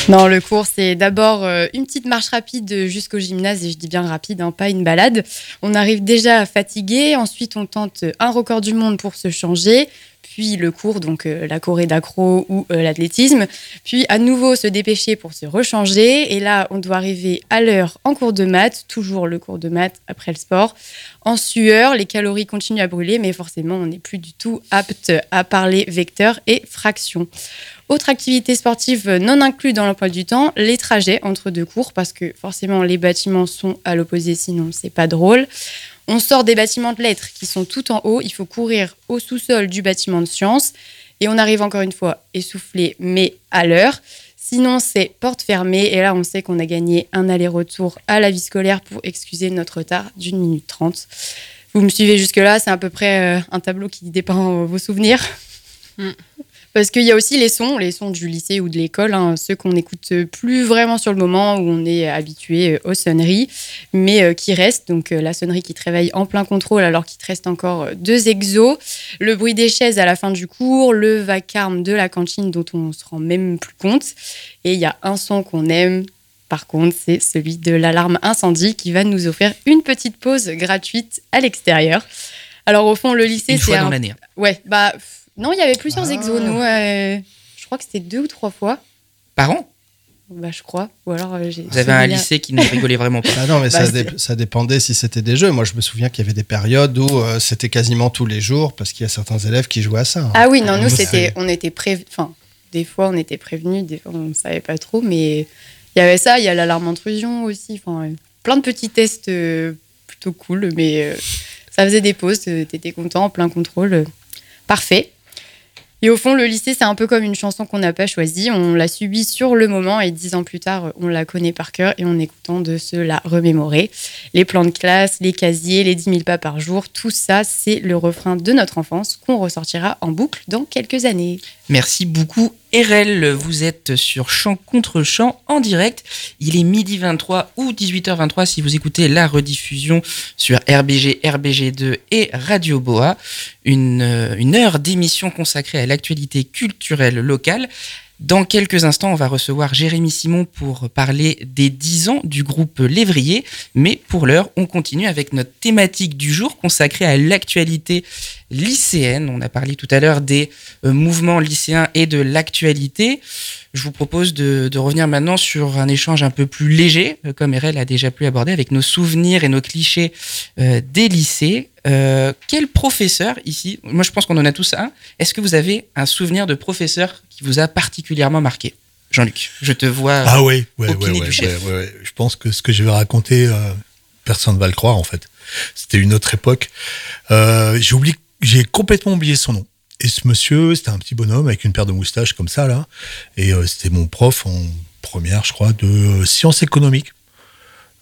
Non, le cours, c'est d'abord une petite marche rapide jusqu'au gymnase, et je dis bien rapide, hein, pas une balade. On arrive déjà fatigué, ensuite on tente un record du monde pour se changer, puis le cours, donc la choré d'accro ou l'athlétisme, puis à nouveau se dépêcher pour se rechanger, et là on doit arriver à l'heure en cours de maths, toujours le cours de maths après le sport. En sueur, les calories continuent à brûler, mais forcément on n'est plus du tout apte à parler vecteurs et fractions. Autre activité sportive non inclue dans l'emploi du temps, les trajets entre deux cours, parce que forcément les bâtiments sont à l'opposé, sinon c'est pas drôle. On sort des bâtiments de lettres qui sont tout en haut, il faut courir au sous-sol du bâtiment de sciences, et on arrive encore une fois essoufflé mais à l'heure. Sinon c'est porte fermée, et là on sait qu'on a gagné un aller-retour à la vie scolaire pour excuser notre retard d'1 minute 30. Vous me suivez jusque-là, c'est à peu près un tableau qui dépeint vos souvenirs. Parce qu'il y a aussi les sons du lycée ou de l'école, hein, ceux qu'on n'écoute plus vraiment sur le moment, où on est habitué aux sonneries, mais qui restent. Donc la sonnerie qui te réveille en plein contrôle alors qu'il te reste encore 2 exos, le bruit des chaises à la fin du cours, le vacarme de la cantine dont on se rend même plus compte. Et il y a un son qu'on aime, par contre, c'est celui de l'alarme incendie qui va nous offrir une petite pause gratuite à l'extérieur. Alors au fond, le lycée, une fois dans l'année. Ouais, bah... Non, il y avait plusieurs exos, nous. Je crois que c'était 2 ou 3 fois. Par an ? Bah, je crois. Ou alors, vous avez un lycée qui ne rigolait vraiment pas. Ah non, mais ça dépendait si c'était des jeux. Moi, je me souviens qu'il y avait des périodes où c'était quasiment tous les jours, parce qu'il y a certains élèves qui jouaient à ça. Hein. Ah oui, non, nous, on était prévenus. Enfin, des fois, on était prévenus, des fois, on ne savait pas trop. Mais il y avait ça, il y a l'alarme intrusion aussi. Enfin, plein de petits tests plutôt cool. Mais ça faisait des pauses, t'étais content, plein contrôle. Parfait. Et au fond, le lycée, c'est un peu comme une chanson qu'on n'a pas choisie. On l'a subie sur le moment, et 10 ans plus tard, on la connaît par cœur, et on est content de se la remémorer. Les plans de classe, les casiers, les 10 000 pas par jour, tout ça, c'est le refrain de notre enfance qu'on ressortira en boucle dans quelques années. Merci beaucoup, RL. Vous êtes sur Chant contre Chant en direct. Il est 12h23 ou 18h23 si vous écoutez la rediffusion sur RBG, RBG2 et Radio Boa. Une heure d'émission consacrée à l'actualité culturelle locale. Dans quelques instants, on va recevoir Jérémy Simon pour parler des 10 ans du groupe Lévrier. Mais pour l'heure, on continue avec notre thématique du jour consacrée à l'actualité lycéenne. On a parlé tout à l'heure des mouvements lycéens et de l'actualité. Je vous propose de revenir maintenant sur un échange un peu plus léger, comme RL a déjà pu aborder, avec nos souvenirs et nos clichés des lycées. Quel professeur ici, moi je pense qu'on en a tous un, est-ce que vous avez un souvenir de professeur qui vous a particulièrement marqué ? Jean-Luc, je te vois opiner du chef. Ouais. Je pense que ce que je vais raconter, personne ne va le croire en fait. C'était une autre époque. J'ai complètement oublié son nom. Et ce monsieur, c'était un petit bonhomme avec une paire de moustaches comme ça, là. Et c'était mon prof en première, je crois, de sciences économiques. SES ?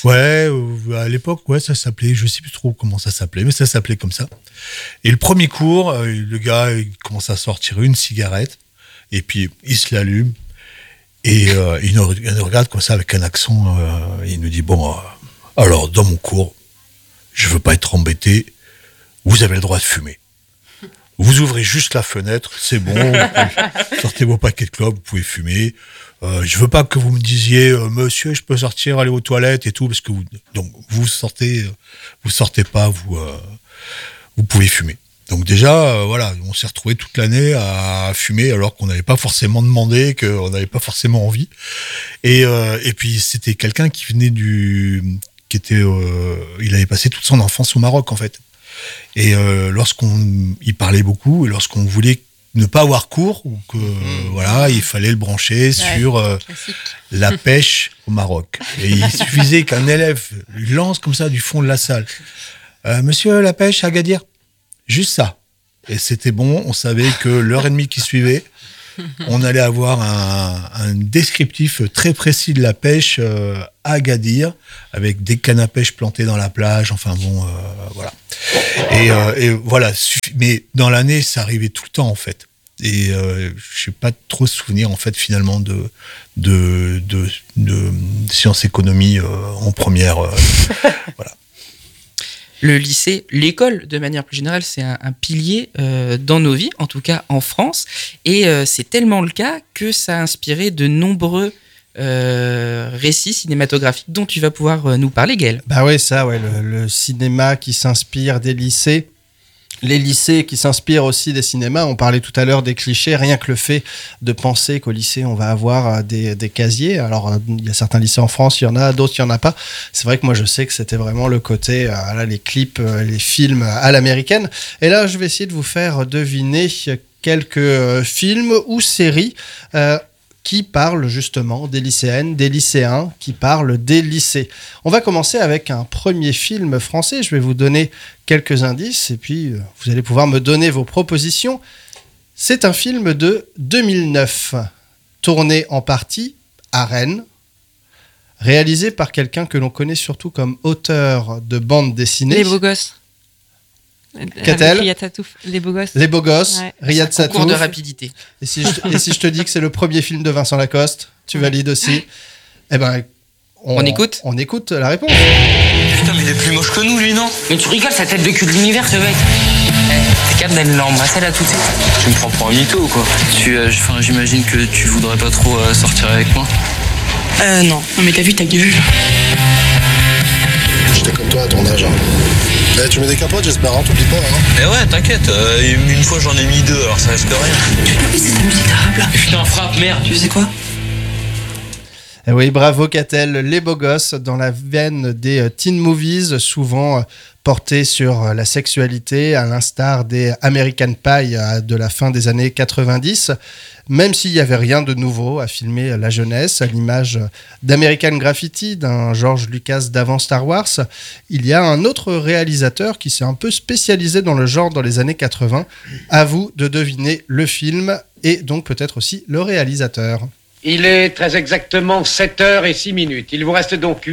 Ouais, à l'époque, ouais, ça s'appelait, je sais plus trop comment ça s'appelait, mais ça s'appelait comme ça. Et le premier cours, le gars, il commence à sortir une cigarette, et puis il se l'allume, et il nous regarde comme ça avec un accent, il nous dit, bon, alors, dans mon cours, je veux pas être embêté, vous avez le droit de fumer. Vous ouvrez juste la fenêtre, c'est bon, sortez vos paquets de clopes, vous pouvez fumer. Je veux pas que vous me disiez, monsieur, je peux sortir, aller aux toilettes et tout, parce que vous sortez pas, vous pouvez fumer. Donc déjà, voilà, on s'est retrouvés toute l'année à fumer alors qu'on n'avait pas forcément demandé, qu'on n'avait pas forcément envie. Et puis c'était quelqu'un qui venait il avait passé toute son enfance au Maroc en fait. Et il parlait beaucoup, et lorsqu'on voulait ne pas avoir cours, ou que voilà, il fallait le brancher sur la pêche au Maroc. Et il suffisait qu'un élève lance comme ça du fond de la salle. Monsieur, la pêche à Agadir, juste ça. Et c'était bon, on savait que l'heure et demie qui suivait, on allait avoir un descriptif très précis de la pêche à Agadir, avec des cannes à pêche plantées dans la plage, enfin bon, voilà. Et voilà, mais dans l'année, ça arrivait tout le temps, en fait. Et je n'ai pas trop souvenir, en fait, finalement, de sciences économie en première. Voilà. Le lycée, l'école de manière plus générale, c'est un pilier dans nos vies, en tout cas en France. Et c'est tellement le cas que ça a inspiré de nombreux récits cinématographiques dont tu vas pouvoir nous parler, Gaël. Bah ouais, ça, ouais, le cinéma qui s'inspire des lycées. Les lycées qui s'inspirent aussi des cinémas, on parlait tout à l'heure des clichés, rien que le fait de penser qu'au lycée on va avoir des casiers. Alors il y a certains lycées en France, il y en a, d'autres il n'y en a pas. C'est vrai que moi je sais que c'était vraiment le côté, là, les clips, les films à l'américaine. Et là je vais essayer de vous faire deviner quelques films ou séries qui parlent justement des lycéennes, des lycéens, qui parlent des lycées. On va commencer avec un premier film français. Je vais vous donner quelques indices et puis vous allez pouvoir me donner vos propositions. C'est un film de 2009, tourné en partie à Rennes, réalisé par quelqu'un que l'on connaît surtout comme auteur de bande dessinée. Les Beaux Gosses. Qu'a-t-elle ? Riyad Satouf. Les Beaux Gosses. Les Beaux Gosses, Ouais. Riyad Concours Satouf. de rapidité. Et si je te dis que c'est le premier film de Vincent Lacoste, tu valides aussi. Eh ben, On écoute ? On écoute la réponse. Putain, mais il est plus moche que nous, lui, non? Mais tu rigoles, sa tête de cul de l'univers, ce mec. T'es capable d'aller l'embrasser là tout de suite. Tu me prends pour un mytho ou quoi? J'imagine que tu voudrais pas trop sortir avec moi. Non. Non, mais t'as vu ta gueule. J'étais comme toi à ton âge. Eh, tu mets des capotes, j'espère, hein, t'oublies pas. Hein. Eh ouais, t'inquiète, une fois j'en ai mis 2, alors ça risque rien. Tu peux pas c'est ta musique arabe là. Putain, frappe, merde. Tu sais quoi? Eh oui, bravo Catel, Les Beaux Gosses, dans la veine des teen movies, souvent portés sur la sexualité, à l'instar des American Pie de la fin des années 90. Même s'il n'y avait rien de nouveau à filmer la jeunesse, à l'image d'American Graffiti, d'un George Lucas d'avant Star Wars, il y a un autre réalisateur qui s'est un peu spécialisé dans le genre dans les années 80. À vous de deviner le film et donc peut-être aussi le réalisateur. Il est très exactement 7h06. Il vous reste donc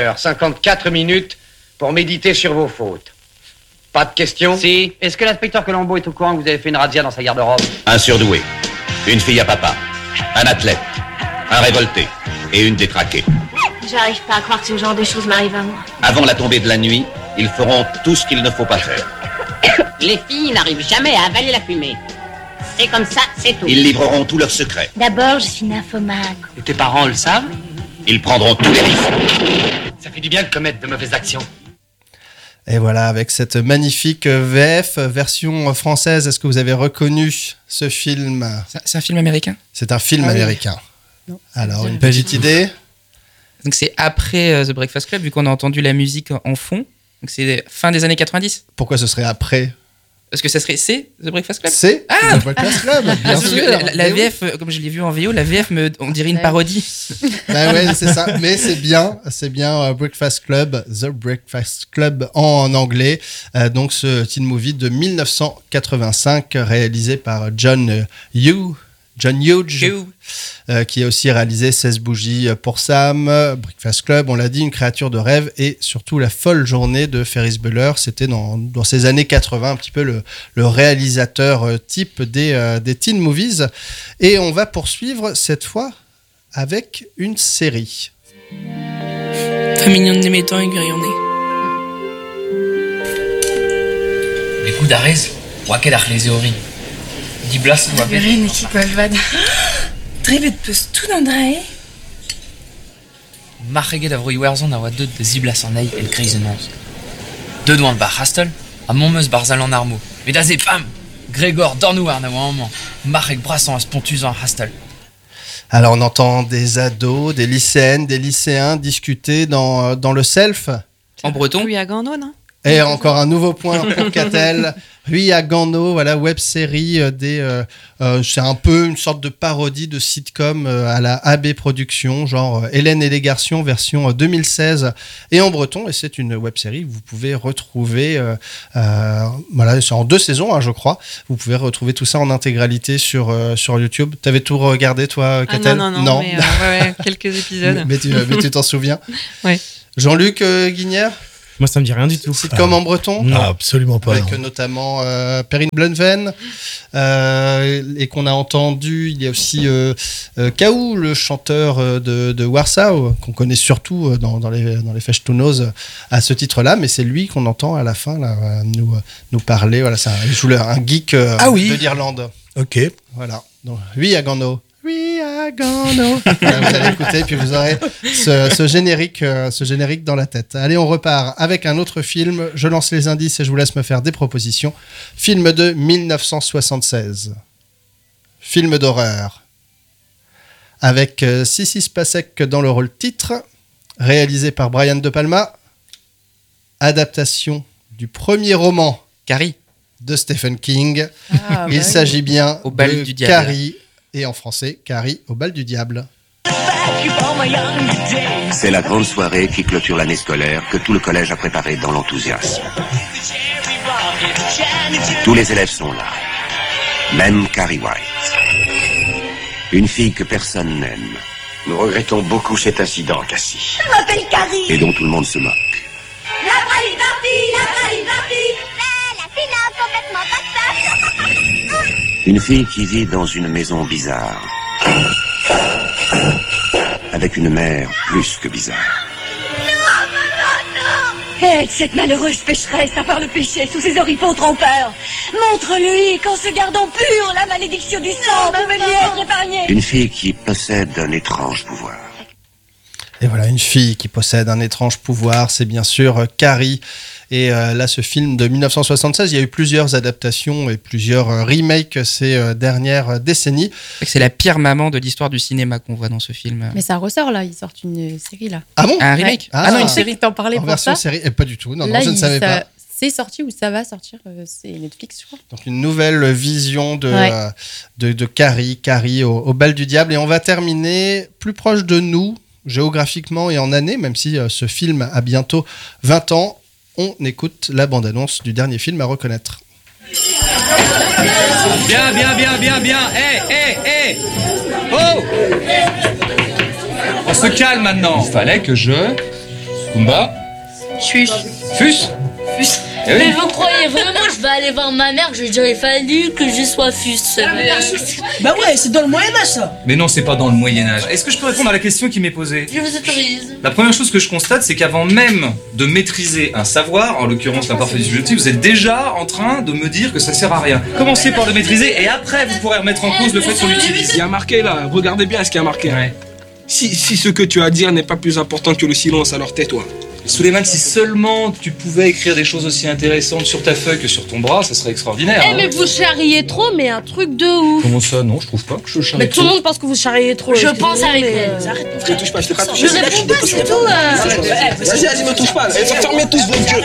8h54 pour méditer sur vos fautes. Pas de questions? Si. Est-ce que l'inspecteur Colombo est au courant que vous avez fait une razzia dans sa garde-robe? Un surdoué, une fille à papa, un athlète, un révolté et une détraquée. J'arrive pas à croire que ce genre de choses m'arrive à moi. Avant la tombée de la nuit, ils feront tout ce qu'il ne faut pas faire. Les filles n'arrivent jamais à avaler la fumée. C'est comme ça, c'est tout. Ils livreront tous leurs secrets. D'abord, je suis nymphomane. Et tes parents le savent? Ils prendront tous les risques. Ça fait du bien de commettre de mauvaises actions. Et voilà, avec cette magnifique VF, version française, est-ce que vous avez reconnu ce film ? C'est un film américain ? C'est un film oui. américain. Non. Alors, une petite idée ? Donc c'est après The Breakfast Club, vu qu'on a entendu la musique en fond. Donc c'est fin des années 90. Pourquoi ce serait après ? Parce que ça serait c'est The Breakfast Club. C'est The Breakfast Club, bien Parce que sûr. La Eh oui. VF, comme je l'ai vu en VO, la VF, on dirait une Ouais. parodie. Ben ouais, c'est ça. Mais c'est bien Breakfast Club, The Breakfast Club en anglais. Donc ce teen movie de 1985 réalisé par John Hughes, qui a aussi réalisé 16 bougies pour Sam, Breakfast Club, on l'a dit, Une créature de rêve et surtout La folle journée de Ferris Bueller. C'était dans ces années 80 un petit peu le réalisateur type des teen movies. Et on va poursuivre cette fois avec une série. Famignon de Némétan et Grillonné. Les coups d'Arez, Roakel Arléséori. Diblas, on va bien. Gurin et Kikolvad. Dribet peus tout en drae. Marreged avro iwerzon a oa deud de Ziblas en aïe et le Krisenons. Deux doigts de bar Hastel, à Montmeuse Barzal en Armo. Mais d'azé pam, Grégor Dornouar n'a oa un moment. Marreg Brassan à Spontus en Hastel. Alors on entend des ados, des lycéennes, des lycéens discuter dans le self. En breton. Oui, à Gando, non? Et encore un nouveau point pour Catel. Rui à Gando, voilà, web-série c'est un peu une sorte de parodie de sitcom à la AB Productions, genre Hélène et les garçons version 2016 et en breton. Et c'est une web-série que vous pouvez retrouver, voilà, c'est en 2 saisons, hein, je crois. Vous pouvez retrouver tout ça en intégralité sur YouTube. T'avais tout regardé, toi, Catel? Non, mais ouais, quelques épisodes. mais tu t'en souviens? Ouais. Jean-Luc Guignard? Moi, ça me dit rien du tout. Sitcom en breton? Non, absolument pas. Avec notamment Perrine Blunven, et qu'on a entendu. Il y a aussi Kaou, le chanteur de Warsaw, qu'on connaît surtout dans les Festtunos à ce titre-là, mais c'est lui qu'on entend à la fin là, nous parler. Voilà, il joue un geek de l'Irlande. Ok. Voilà. Donc, We are gonna. Voilà, vous allez écouter, puis vous aurez ce générique dans la tête. Allez, on repart avec un autre film. Je lance les indices et je vous laisse me faire des propositions. Film de 1976. Film d'horreur. Avec Sissy Spacek dans le rôle titre. Réalisé par Brian De Palma. Adaptation du premier roman Carrie de Stephen King. Il s'agit bien Au bal de du diable. Carrie, et en français, Carrie au bal du diable. C'est la grande soirée qui clôture l'année scolaire que tout le collège a préparée dans l'enthousiasme. Tous les élèves sont là. Même Carrie White. Une fille que personne n'aime. Nous regrettons beaucoup cet incident, Cassie. Je m'appelle Carrie. Et dont tout le monde se moque. La Carrie la fille là, complètement pas ça. Une fille qui vit dans une maison bizarre. Avec une mère plus que bizarre. Aide cette malheureuse pécheresse à part le péché sous ses oripeaux trompeurs. Montre-lui qu'en se gardant pur, la malédiction du sang pouvait lui être épargnée. Une fille qui possède un étrange pouvoir. Et voilà, une fille qui possède un étrange pouvoir, c'est bien sûr Carrie. Et là, ce film de 1976, il y a eu plusieurs adaptations et plusieurs remakes ces dernières décennies. C'est la pire maman de l'histoire du cinéma qu'on voit dans ce film. Mais ça ressort là, ils sortent une série là. Ah bon? Un remake? Ouais. Non, une série. série. T'en parlais En pour version ça. série? Pas du tout, non, Là, je ne savais pas. C'est sorti ou ça va sortir, c'est Netflix, je crois. Donc une nouvelle vision de Ouais. Carrie au bal du diable. Et on va terminer plus proche de nous, géographiquement et en années, même si ce film a bientôt 20 ans. On écoute la bande-annonce du dernier film à reconnaître. Bien. Hey. Oh. On se calme maintenant. Il fallait que je... Kumba. Fus. Eh oui. Mais vous croyez vraiment que je vais aller voir ma mère, je lui dirais fallu que je sois fus. Bah ouais, c'est dans le Moyen-Âge ça. Mais non, c'est pas dans le Moyen-Âge. Est-ce que je peux répondre à la question qui m'est posée? Je vous autorise. La première chose que je constate, c'est qu'avant même de maîtriser un savoir, en l'occurrence la parfaite subjective, vous êtes déjà en train de me dire que ça sert à rien. Commencez par le maîtriser et après vous pourrez remettre en cause le fait qu'on l'utilise. Il y a marqué là, regardez bien ce qu'il y a marqué. Ouais. Si ce que tu as à dire n'est pas plus important que le silence, alors tais-toi. Souleymane, si seulement tu pouvais écrire des choses aussi intéressantes sur ta feuille que sur ton bras, ça serait extraordinaire. Eh mais vous charriez trop, mais un truc de ouf. Comment ça? Non, je trouve pas que je charrie. Mais tout le monde pense que vous charriez trop. Je pense avec elle. Arrête, ne touche pas, je t'ai pas touché. Je réponds pas, c'est tout. Vas-y, me touche pas. Fermez tous vos yeux.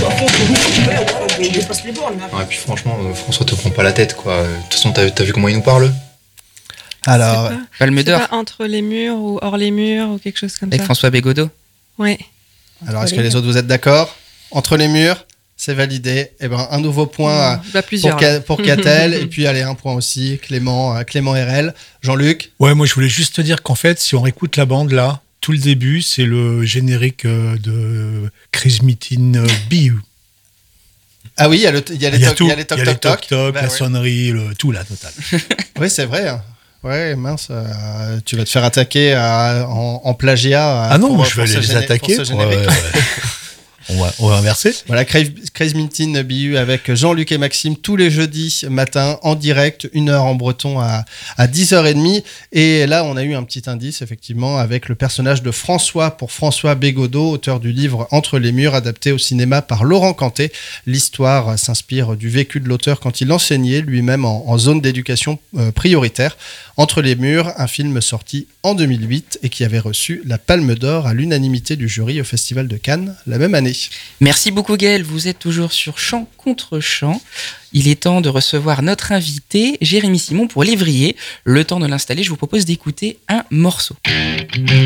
Et puis franchement, François te prend pas la tête quoi. De toute façon, t'as vu comment il nous parle? Alors, Palme d'Or. C'est pas entre les murs ou hors les murs ou quelque chose comme Avec ça. François Bégodeau. Ouais. Alors, est-ce que les autres, vous êtes d'accord? Entre les murs, c'est validé. Eh ben, un nouveau point pour Catel. Et puis, allez, un point aussi, Clément RL. Jean-Luc? Ouais, moi, je voulais juste te dire qu'en fait, si on écoute la bande, là, tout le début, c'est le générique de Chris Meeting BU. Ah oui, il y a les toc-toc, la sonnerie, tout, la totale. Oui, c'est vrai. Ouais, mince, tu vas te faire attaquer en plagiat. Ah non, je vais les attaquer. On va inverser. Voilà, Crazy Mintin BU avec Jean-Luc et Maxime tous les jeudis matin en direct, 1h en breton à 10h30. Et là, on a eu un petit indice, effectivement, avec le personnage de François pour François Bégodeau, auteur du livre Entre les murs, adapté au cinéma par Laurent Cantet. L'histoire s'inspire du vécu de l'auteur quand il enseignait lui-même en zone d'éducation prioritaire. Entre les murs, un film sorti en 2008 et qui avait reçu la Palme d'Or à l'unanimité du jury au Festival de Cannes la même année. Merci beaucoup Gaël, vous êtes toujours sur Chant contre Chant. Il est temps de recevoir notre invité, Jérémy Simon pour Lévrier. Le temps de l'installer, je vous propose d'écouter un morceau.